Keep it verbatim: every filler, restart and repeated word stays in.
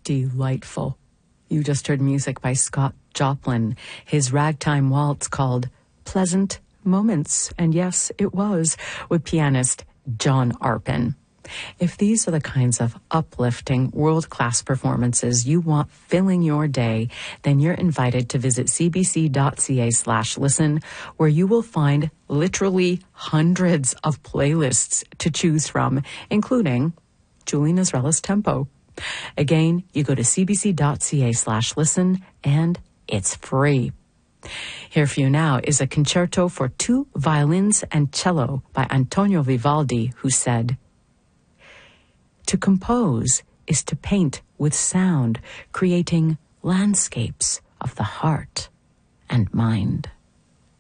delightful. You just heard music by Scott Joplin, his ragtime waltz called Pleasant Moments. And yes, it was, with pianist John Arpin. If these are the kinds of uplifting, world-class performances you want filling your day, then you're invited to visit cbc.ca slash listen, where you will find literally hundreds of playlists to choose from, including Julie Nazrela's Tempo. Again, you go to cbc.ca slash listen, and it's free. Here for you now is a concerto for two violins and cello by Antonio Vivaldi, who said, "To compose is to paint with sound, creating landscapes of the heart and mind."